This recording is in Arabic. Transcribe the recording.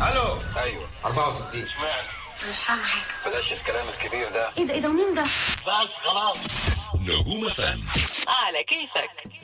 الو. ايوه 64. اشمعنى؟ مش فاهمة حاجة. بلاش الكلام الكبير ده. ايه ده مين ده؟ بس خلاص. نجوم FM على كيفك.